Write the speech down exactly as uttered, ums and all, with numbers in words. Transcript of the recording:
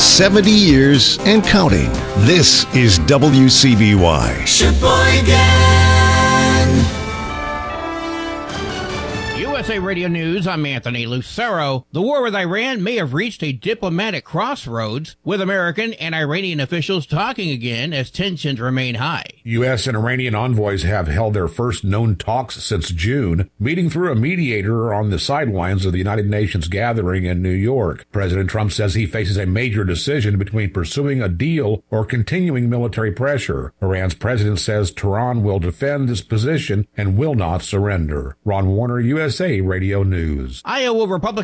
seventy years and counting. This is W C B Y. Sheboygan. U S A Radio News, I'm Anthony Lucero. The war with Iran may have reached a diplomatic crossroads, with American and Iranian officials talking again as tensions remain high. U S and Iranian envoys have held their first known talks since June, meeting through a mediator on the sidelines of the United Nations gathering in New York. President Trump says he faces a major decision between pursuing a deal or continuing military pressure. Iran's president says Tehran will defend its position and will not surrender. Ron Warner, U S A Radio News. Iowa Republican